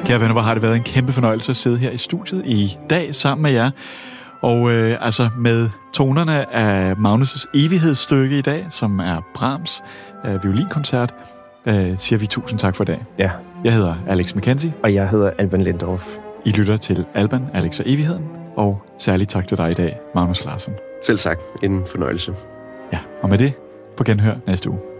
Kære venner, hvor har det været en kæmpe fornøjelse at sidde her i studiet i dag sammen med jer. Og med tonerne af Magnus' evighedsstykke i dag, som er Brahms violinkoncert, siger vi tusind tak for i dag. Ja. Jeg hedder Alex McKenzie. Og jeg hedder Alban Lindorf. I lytter til Alban, Alex og Evigheden. Og særligt tak til dig i dag, Magnus Larsson. Selv tak. En fornøjelse. Ja, og med det på genhør næste uge.